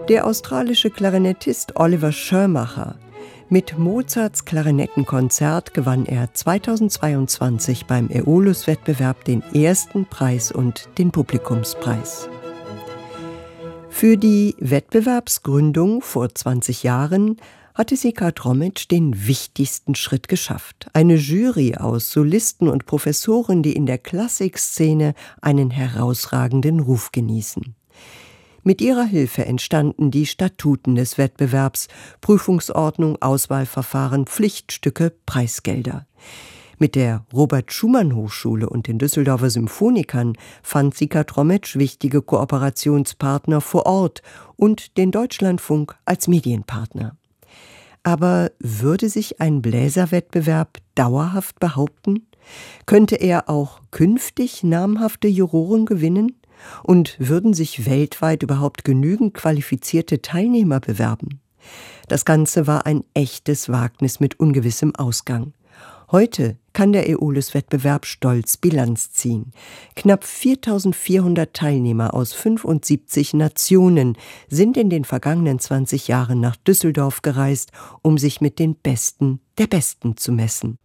Der australische Klarinettist Oliver Schirmacher. Mit Mozarts Klarinettenkonzert gewann er 2022 beim Aeolus-Wettbewerb den ersten Preis und den Publikumspreis. Für die Wettbewerbsgründung vor 20 Jahren hatte Sika Tromic den wichtigsten Schritt geschafft. Eine Jury aus Solisten und Professoren, die in der Klassikszene einen herausragenden Ruf genießen. Mit ihrer Hilfe entstanden die Statuten des Wettbewerbs, Prüfungsordnung, Auswahlverfahren, Pflichtstücke, Preisgelder. Mit der Robert-Schumann-Hochschule und den Düsseldorfer Symphonikern fand Sika Tromic wichtige Kooperationspartner vor Ort und den Deutschlandfunk als Medienpartner. Aber würde sich ein Bläserwettbewerb dauerhaft behaupten? Könnte er auch künftig namhafte Juroren gewinnen? Und würden sich weltweit überhaupt genügend qualifizierte Teilnehmer bewerben? Das Ganze war ein echtes Wagnis mit ungewissem Ausgang. Heute kann der Aeolus-Wettbewerb stolz Bilanz ziehen. Knapp 4.400 Teilnehmer aus 75 Nationen sind in den vergangenen 20 Jahren nach Düsseldorf gereist, um sich mit den Besten der Besten zu messen.